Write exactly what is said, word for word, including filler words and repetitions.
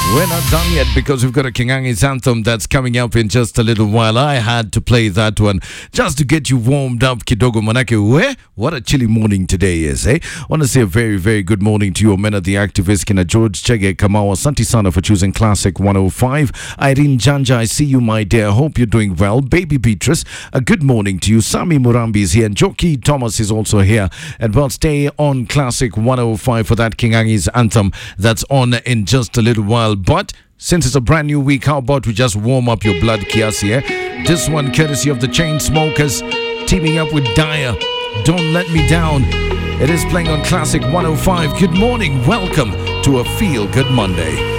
We're not done yet because we've got a Kingangi's anthem that's coming up in just a little while. I had to play that one just to get you warmed up, kidogo manake. Where? What a chilly morning today is, eh? I want to say a very, very good morning to you, men of the activist, Kina George Chege Kamau. Asante sana for choosing Classic one oh five. Irene Janja, I see you, my dear. Hope you're doing well. Baby Beatrice, a good morning to you. Sami Murambi is here, and Joki Thomas is also here. And well, stay on Classic one oh five for that Kingangi's anthem that's on in just a little while. But since it's a brand new week, how about we just warm up your blood, Kiasi, eh? This one courtesy of the Chainsmokers, teaming up with Dyer. Don't Let Me Down. It is playing on Classic one oh five. Good morning. Welcome to a Feel Good Monday.